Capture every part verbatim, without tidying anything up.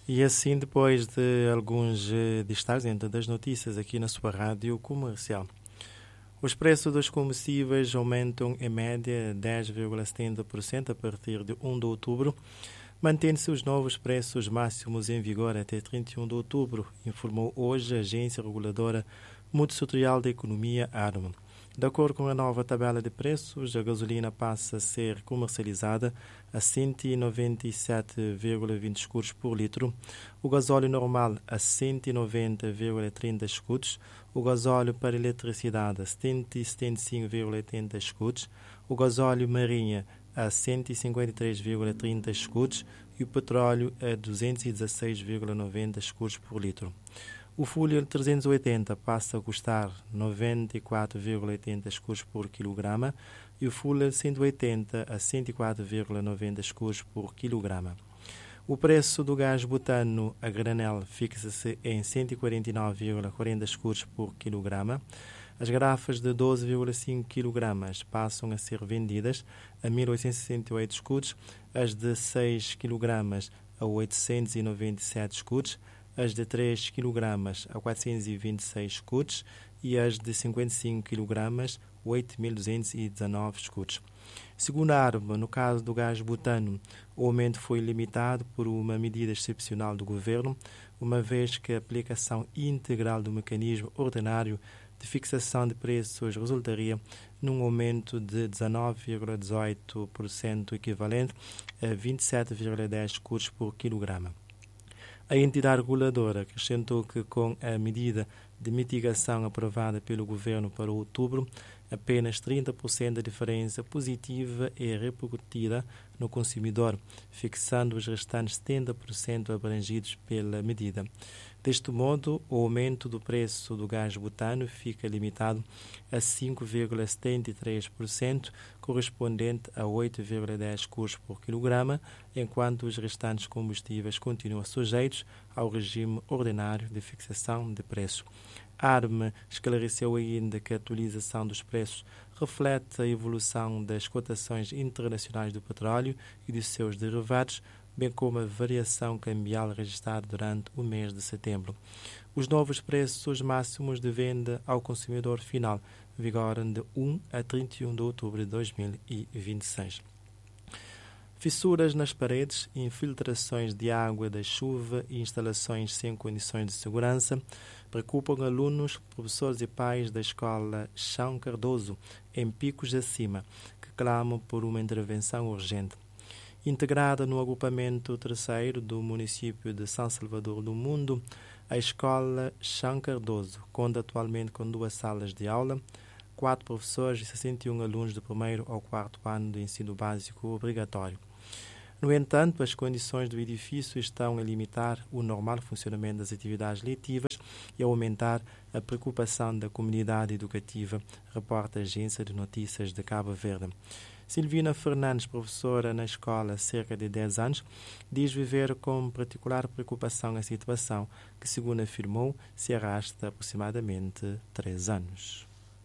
E assim, depois de alguns eh, destaques dentro das notícias aqui na sua rádio comercial. Os preços dos combustíveis aumentam em média dez vírgula setenta por cento a partir de um de outubro. Mantêm-se os novos preços máximos em vigor até trinta e um de outubro, informou hoje a Agência Reguladora Multissetorial da Economia, ARMA. De acordo com a nova tabela de preços, a gasolina passa a ser comercializada a cento e noventa e sete vírgula vinte escudos por litro, o gasóleo normal a cento e noventa vírgula trinta escudos, o gasóleo para eletricidade a cento e setenta e cinco vírgula oitenta escudos, o gasóleo marinha a cento e cinquenta e três vírgula trinta escudos e o petróleo a duzentos e dezesseis vírgula noventa escudos por litro. O Fuel trezentos e oitenta passa a custar noventa e quatro vírgula oitenta escudos por quilograma e o Fuel cento e oitenta a cento e quatro vírgula noventa escudos por quilograma. O preço do gás butano a granel fixa-se em cento e quarenta e nove vírgula quarenta escudos por quilograma. As garrafas de doze vírgula cinco quilogramas passam a ser vendidas a mil oitocentos e sessenta e oito escudos, as de seis quilogramas a oitocentos e noventa e sete escudos, as de três quilogramas a quatrocentos e vinte e seis escudos e as de cinquenta e cinco quilogramas a oito mil duzentos e dezenove escudos. Segundo a ARMA, no caso do gás butano, o aumento foi limitado por uma medida excepcional do Governo, uma vez que a aplicação integral do mecanismo ordinário de fixação de preços resultaria num aumento de dezenove vírgula dezoito por cento, equivalente a vinte e sete vírgula dez escudos por quilograma. A entidade reguladora acrescentou que, com a medida de mitigação aprovada pelo Governo para outubro, apenas trinta por cento da diferença positiva é repercutida no consumidor, fixando os restantes setenta por cento abrangidos pela medida. Deste modo, o aumento do preço do gás butano fica limitado a cinco vírgula setenta e três por cento, correspondente a oito vírgula dez escudos por quilograma, enquanto os restantes combustíveis continuam sujeitos ao regime ordinário de fixação de preço. A ARMA esclareceu ainda que a atualização dos preços reflete a evolução das cotações internacionais do petróleo e dos seus derivados, bem como a variação cambial registrada durante o mês de setembro. Os novos preços máximos de venda ao consumidor final vigoram de um a trinta e um de outubro de dois mil e vinte e seis. Fissuras nas paredes, infiltrações de água da chuva e instalações sem condições de segurança preocupam alunos, professores e pais da escola Chão Cardoso, em Picos Acima, que clamam por uma intervenção urgente. Integrada no agrupamento terceiro do município de São Salvador do Mundo, a escola Chão Cardoso conta atualmente com duas salas de aula, quatro professores e sessenta e um alunos do primeiro ao quarto ano do ensino básico obrigatório. No entanto, as condições do edifício estão a limitar o normal funcionamento das atividades letivas e a aumentar a preocupação da comunidade educativa, reporta a Agência de Notícias de Cabo Verde. Silvina Fernandes, professora na escola há cerca de dez anos, diz viver com particular preocupação a situação, que, segundo afirmou, se arrasta há aproximadamente três anos.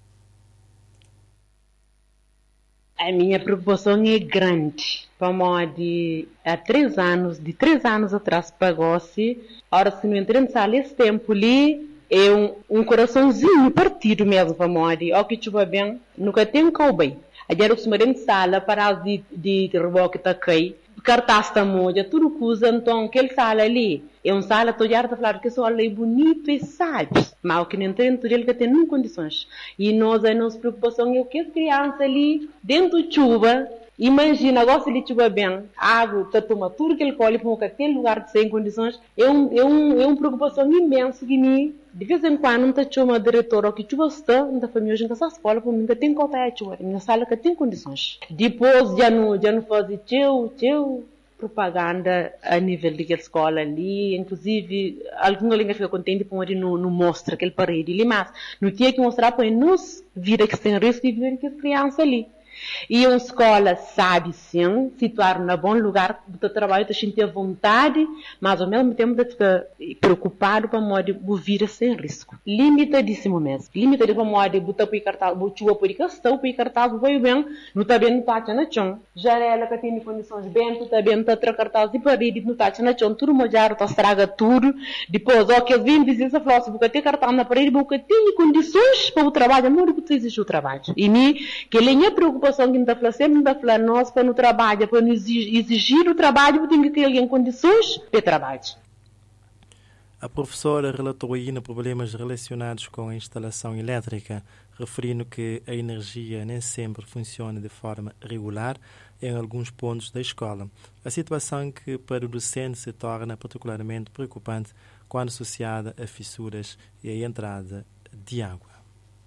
A minha preocupação é grande. Vamos de há três anos, de três anos atrás pagou-se. Ora, se não entrei sala esse tempo ali, é um, um coraçãozinho partido mesmo, vamos de, ó que chuva bem, nunca tem que bem. A gente costuma ir sala para de de reboque tá cai, cartaz tá moja, tudo coisa, então aquele sala ali é um sala tô já tá falando que só é bonito e sabe, mas o que não tem tudo ele que tem nem condições. E nós a nossa preocupação é o que as crianças ali dentro de chuva. Imagina, agora se ele chuva bem, água, tá toma tudo que ele colhe para aquele lugar sem condições, é um é um é uma preocupação imensa que me de vez em quando não tá chuva diretor ou que chuva está, não tá família gente essa escola para mim que tem conta é chuva, minha sala que tem condições. Depois já não já não faz teu teu propaganda a nível daquela escola ali, inclusive alguma língua fica contente por onde não, não mostra aquele parede ali, mas não tinha que mostrar para nós vida que tem risco de viver que as crianças ali. E uma escola sabe, sim, situar na bom lugar, o trabalho tem que ter vontade, mas ao mesmo tempo de ficar preocupado para modo ouvir sem risco. Limitadíssimo mesmo. Limitadíssimo para modo botar para o cartaz, botar para o cartaz, para o cartaz, vai bem, não está bem no taxa na chão. Já ela que tem condições bem, tu está bem, está para cartaz e para ir no taxa na chão, tudo molhado, está estraga tudo. Depois, ó, que vem dizer essa frase, porque tem cartaz na parede, porque tem condições para o trabalho, não é que existe o trabalho. E me, que ele é preocupação que está falando, sempre está falando, nós para no trabalho, para nos exigir o trabalho, tem que ter alguém em condições para trabalhar. A professora relatou ainda problemas relacionados com a instalação elétrica, referindo que a energia nem sempre funciona de forma regular em alguns pontos da escola. A situação que para o docente se torna particularmente preocupante quando associada a fissuras e a entrada de água.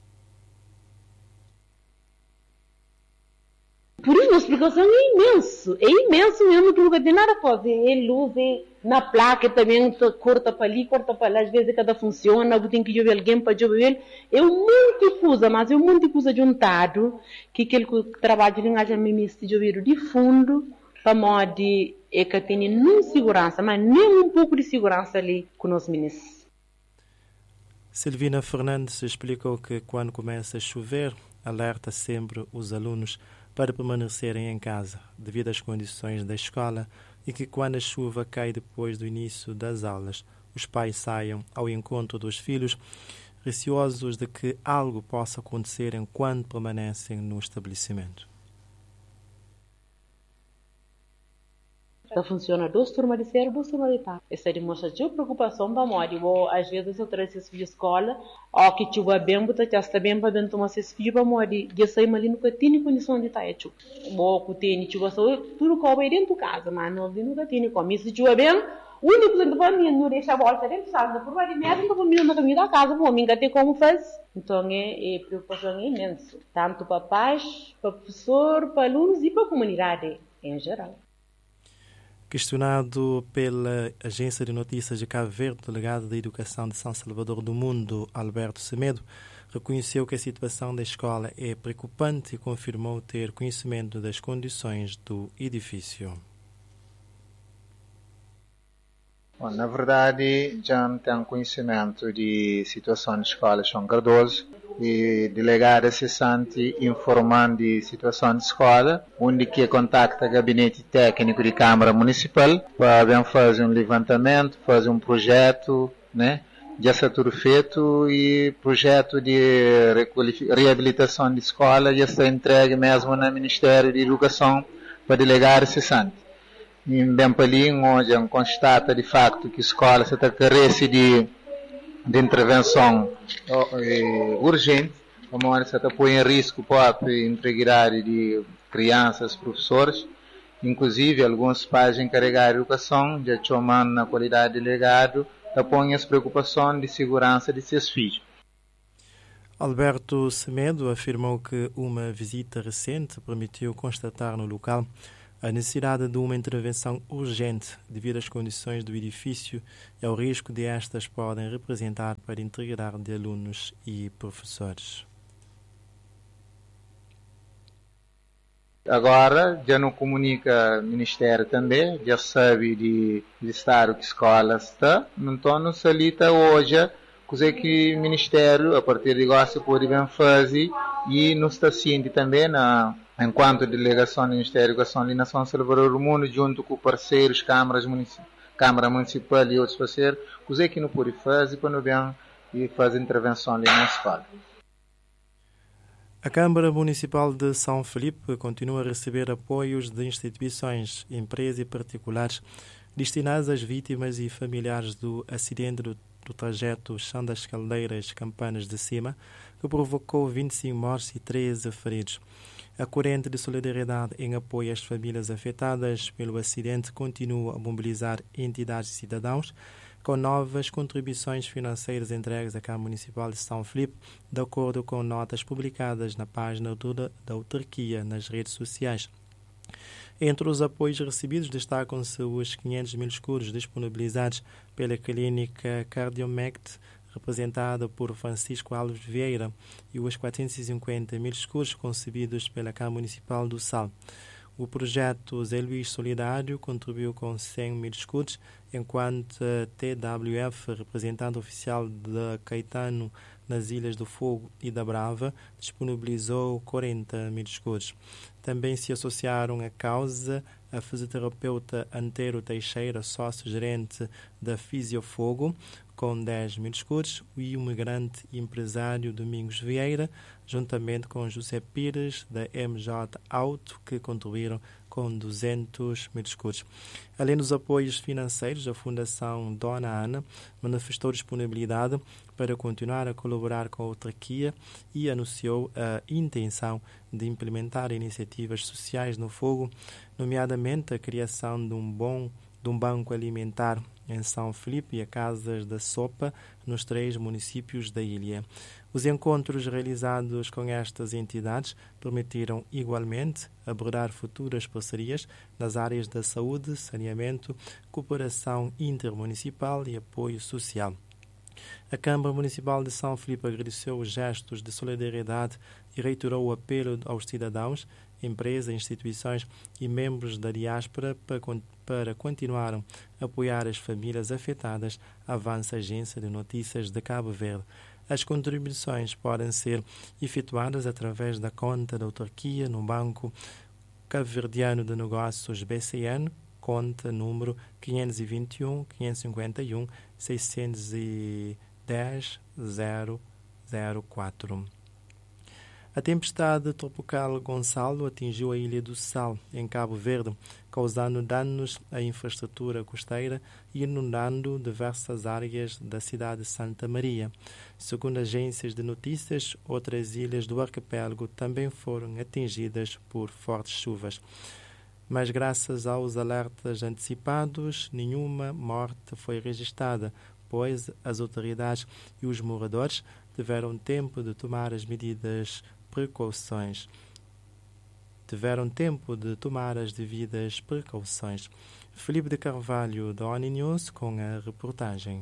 Por isso, a explicação é imenso. É imenso mesmo que nunca tem nada a fazer. É luz, é na placa também, corta para ali, corta para lá. Às vezes cada funciona, tem que jogar alguém para jogar. É um monte de coisa, mas é um monte de coisa juntado que aquele trabalho de linguagem mesmo de jogar de fundo, para modo de é que tem nem segurança, mas nem um pouco de segurança ali com os ministros. Silvina Fernandes explicou que quando começa a chover, alerta sempre os alunos para permanecerem em casa, devido às condições da escola, e que quando a chuva cai depois do início das aulas, os pais saiam ao encontro dos filhos, receosos de que algo possa acontecer enquanto permanecem no estabelecimento. Então funciona duas turmas de série, duas turmas de tarde. Essa demonstra de preocupação para morrer. Às vezes eu trago esses filhos de escola, ó que chuva bem, botar já está bem para bem tomar esses filhos para morrer. E sair ali nunca tem condição de estar hecho. Bom, que tem chuva só tudo cobre dentro de casa, mas não nunca tem como. E se chuva bem, o único que a família não deixa a bolsa dentro de casa, por mais de mesmo que a família não caminha da casa, bom, ninguém tem como fazer. Então é, é preocupação é imensa, tanto para pais, para professor, para alunos e para a comunidade em geral. Questionado pela agência de notícias de Cabo Verde, o delegado da Educação de São Salvador do Mundo, Alberto Semedo, reconheceu que a situação da escola é preocupante e confirmou ter conhecimento das condições do edifício. Bom, na verdade, já não tenho conhecimento de situação de escola João Cardoso e delegada cessante informando de situação de escola, onde que contacta o gabinete técnico de Câmara Municipal para fazer um levantamento, fazer um projeto, né? Já está tudo feito e projeto de reabilitação de escola já está entregue mesmo no Ministério de Educação para delegada cessante. Em Bempalim, onde constata de facto que a escola está carece de, de intervenção eh, urgente, como se está põe em risco a própria integridade de crianças, professores, inclusive alguns pais encarregados de educação, já chamando na qualidade de delegado, põem as preocupações de segurança de seus filhos. Alberto Semedo afirmou que uma visita recente permitiu constatar no local a necessidade de uma intervenção urgente devido às condições do edifício e ao risco de estas podem representar para a integridade de alunos e professores. Agora, já não comunica o Ministério também, já sabe de, de estar o que a escola está, então não salita hoje, coisa que o Ministério, a partir de agora, se pode bem fazer, e não está ciente também, na, enquanto delegação do Ministério da Educação ali na São Salvador do Mundo, junto com parceiros, câmaras municipais, Câmara Municipal e outros parceiros, coisa que não pode fazer para não bem e fazer intervenção ali na escola. A Câmara Municipal de São Felipe continua a receber apoios de instituições, empresas e particulares destinados às vítimas e familiares do acidente do, do trajeto Chão das Caldeiras Campanas de Cima, que provocou vinte e cinco mortes e treze feridos. A corrente de solidariedade em apoio às famílias afetadas pelo acidente continua a mobilizar entidades e cidadãos com novas contribuições financeiras entregues à Câmara Municipal de São Felipe, de acordo com notas publicadas na página da autarquia nas redes sociais. Entre os apoios recebidos destacam-se os quinhentos mil escudos disponibilizados pela clínica Cardiomect representada por Francisco Alves Vieira, e os quatrocentos e cinquenta mil escudos concebidos pela Câmara Municipal do Sal. O projeto Zé Luís Solidário contribuiu com cem mil escudos, enquanto a T W F, representante oficial de Caetano nas Ilhas do Fogo e da Brava, disponibilizou quarenta mil escudos. Também se associaram à causa a fisioterapeuta Antero Teixeira, sócio-gerente da Fisiofogo, com dez mil escudos, e o migrante e empresário Domingos Vieira, juntamente com José Pires, da M J Auto, que contribuíram com duzentos mil escudos. Além dos apoios financeiros, a Fundação Dona Ana manifestou disponibilidade para continuar a colaborar com a autarquia e anunciou a intenção de implementar iniciativas sociais no Fogo, nomeadamente a criação de um bom de um banco alimentar em São Filipe e a Casas da Sopa nos três municípios da ilha. Os encontros realizados com estas entidades permitiram igualmente abordar futuras parcerias nas áreas da saúde, saneamento, cooperação intermunicipal e apoio social. A Câmara Municipal de São Filipe agradeceu os gestos de solidariedade e reiterou o apelo aos cidadãos, empresas, instituições e membros da diáspora para, para continuar a apoiar as famílias afetadas, avança a Agência de Notícias de Cabo Verde. As contribuições podem ser efetuadas através da conta da autarquia no Banco Cabo-Verdiano de Negócios B C N, conta número quinhentos e vinte e um, quinhentos e cinquenta e um, seiscentos e dez, zero zero quatro. A tempestade tropical Gonçalo atingiu a Ilha do Sal, em Cabo Verde, causando danos à infraestrutura costeira e inundando diversas áreas da cidade de Santa Maria. Segundo agências de notícias, outras ilhas do arquipélago também foram atingidas por fortes chuvas. Mas, graças aos alertas antecipados, nenhuma morte foi registrada, pois as autoridades e os moradores tiveram tempo de tomar as medidas precauções. Tiveram tempo de tomar as devidas precauções. Felipe de Carvalho, da ONU News, com a reportagem.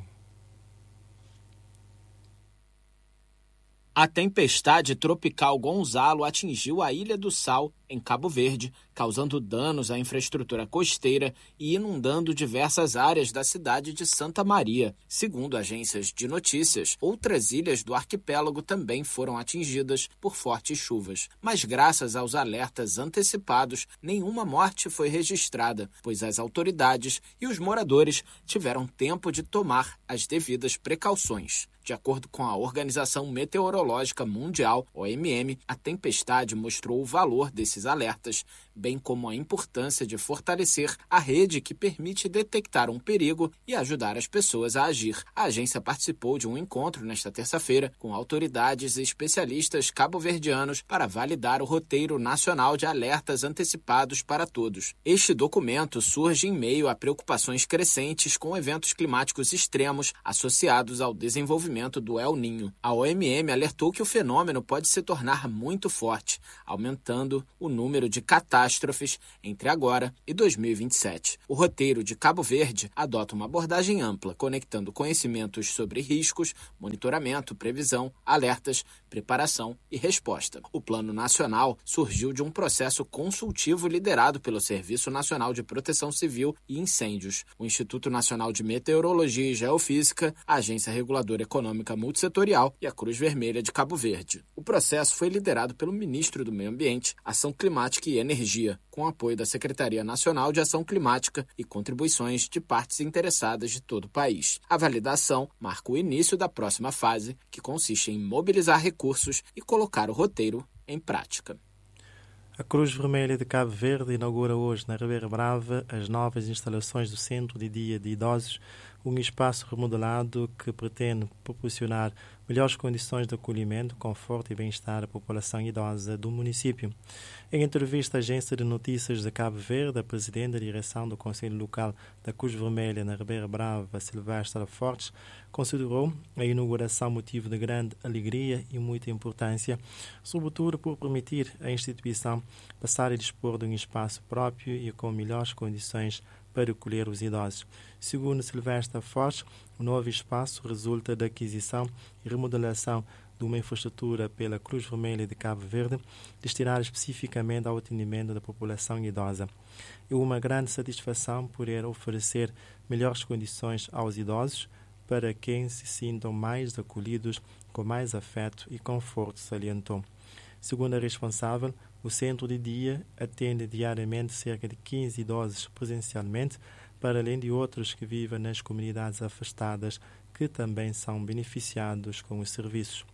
A tempestade tropical Gonçalo atingiu a Ilha do Sal, em Cabo Verde, causando danos à infraestrutura costeira e inundando diversas áreas da cidade de Santa Maria. Segundo agências de notícias, outras ilhas do arquipélago também foram atingidas por fortes chuvas. Mas, graças aos alertas antecipados, nenhuma morte foi registrada, pois as autoridades e os moradores tiveram tempo de tomar as devidas precauções. De acordo com a Organização Meteorológica Mundial, O M M, a tempestade mostrou o valor desses alertas, bem como a importância de fortalecer a rede que permite detectar um perigo e ajudar as pessoas a agir. A agência participou de um encontro nesta terça-feira com autoridades e especialistas cabo-verdianos para validar o roteiro nacional de alertas antecipados para todos. Este documento surge em meio a preocupações crescentes com eventos climáticos extremos associados ao desenvolvimento do El Niño. A O M M alertou que o fenômeno pode se tornar muito forte, aumentando o número de catástrofes entre agora e dois mil e vinte e sete. O roteiro de Cabo Verde adota uma abordagem ampla, conectando conhecimentos sobre riscos, monitoramento, previsão, alertas, preparação e resposta. O Plano Nacional surgiu de um processo consultivo liderado pelo Serviço Nacional de Proteção Civil e Incêndios, o Instituto Nacional de Meteorologia e Geofísica, a Agência Reguladora Econômica Multissetorial e a Cruz Vermelha de Cabo Verde. O processo foi liderado pelo ministro do Meio Ambiente, Ação Climática e Energia, com apoio da Secretaria Nacional de Ação Climática e contribuições de partes interessadas de todo o país. A validação marca o início da próxima fase, que consiste em mobilizar recursos e colocar o roteiro em prática. A Cruz Vermelha de Cabo Verde inaugura hoje na Ribeira Brava as novas instalações do Centro de Dia de Idosos, um espaço remodelado que pretende proporcionar melhores condições de acolhimento, conforto e bem-estar à população idosa do município. Em entrevista à Agência de Notícias de Cabo Verde, a presidente da direção do Conselho Local da Cruz Vermelha na Ribeira Brava, Silvestre Fortes, considerou a inauguração motivo de grande alegria e muita importância, sobretudo por permitir à instituição passar a dispor de um espaço próprio e com melhores condições para acolher os idosos. Segundo Silvestre Fortes, o novo espaço resulta da aquisição e remodelação de uma infraestrutura pela Cruz Vermelha de Cabo Verde, destinada especificamente ao atendimento da população idosa. É uma grande satisfação poder oferecer melhores condições aos idosos, para quem se sintam mais acolhidos, com mais afeto e conforto, salientou. Segundo a responsável, o centro de dia atende diariamente cerca de quinze idosos presencialmente, para além de outros que vivem nas comunidades afastadas, que também são beneficiados com os serviços.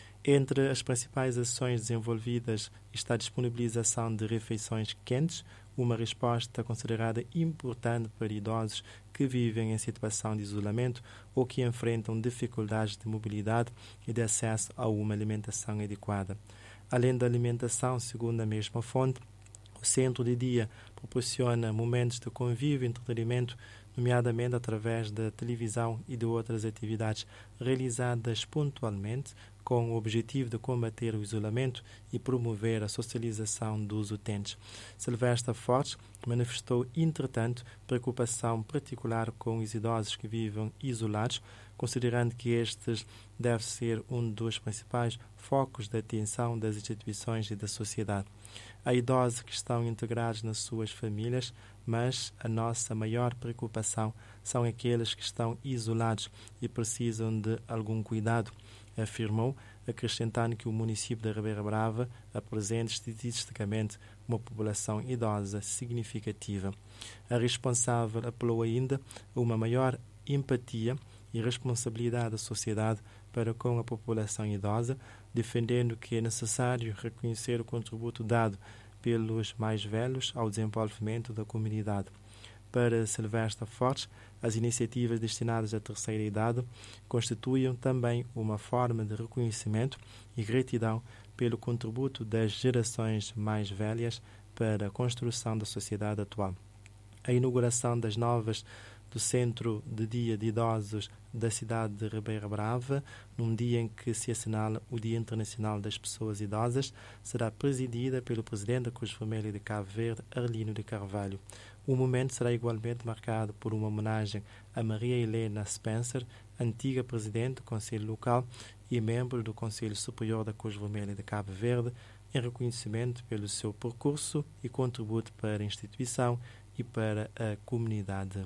Entre as principais ações desenvolvidas está a disponibilização de refeições quentes, uma resposta considerada importante para idosos que vivem em situação de isolamento ou que enfrentam dificuldades de mobilidade e de acesso a uma alimentação adequada. Além da alimentação, segundo a mesma fonte, o centro de dia proporciona momentos de convívio e entretenimento, nomeadamente através da televisão e de outras atividades realizadas pontualmente, com o objetivo de combater o isolamento e promover a socialização dos utentes. Silvestre Fortes manifestou, entretanto, preocupação particular com os idosos que vivem isolados, considerando que estes deve ser um dos principais focos de atenção das instituições e da sociedade. Há idosos que estão integrados nas suas famílias, mas a nossa maior preocupação são aqueles que estão isolados e precisam de algum cuidado, afirmou, acrescentando que o município da Ribeira Brava apresenta estatisticamente uma população idosa significativa. A responsável apelou ainda a uma maior empatia e responsabilidade da sociedade para com a população idosa, defendendo que é necessário reconhecer o contributo dado pelos mais velhos ao desenvolvimento da comunidade. Para Silvestre Fortes, as iniciativas destinadas à terceira idade constituem também uma forma de reconhecimento e gratidão pelo contributo das gerações mais velhas para a construção da sociedade atual. A inauguração das novas do Centro de Dia de Idosos da cidade de Ribeira Brava, num dia em que se assinala o Dia Internacional das Pessoas Idosas, será presidida pelo presidente da Cruz Vermelha de Cabo Verde, Arlindo de Carvalho. O momento será igualmente marcado por uma homenagem a Maria Helena Spencer, antiga presidente do Conselho Local e membro do Conselho Superior da Cruz Vermelha de Cabo Verde, em reconhecimento pelo seu percurso e contributo para a instituição e para a comunidade.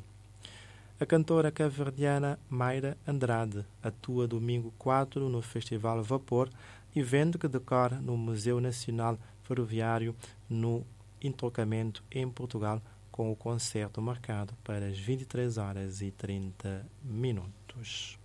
A cantora cabo-verdiana Mayra Andrade atua domingo quatro no Festival Vapor, evento que decorre no Museu Nacional Ferroviário no Entroncamento, em Portugal, com o concerto marcado para as vinte e três horas e trinta minutos.